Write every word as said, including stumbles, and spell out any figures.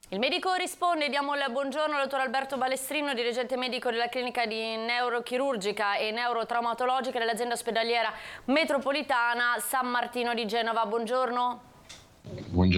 Il medico risponde, diamo il buongiorno al dottor Alberto Balestrino, dirigente medico della clinica di neurochirurgica e neurotraumatologica dell'azienda ospedaliera metropolitana San Martino di Genova. Buongiorno. Buongiorno.